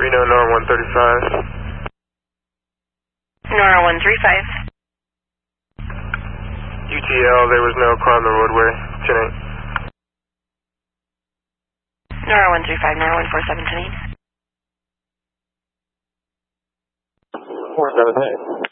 Reno, Nora 135. Nora 135. UTL, there was no car on the roadway. 10-8. Nora 135, Nora 147, 10-8. 478.